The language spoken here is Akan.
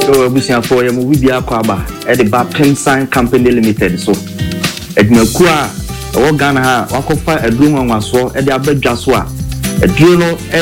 So abusuafo ya mu bibi akwaba e de ba Pensign Company Limited so edmaku a wo Ghana ha wakofa aduru nwanwaso e de abadwa so a aduru no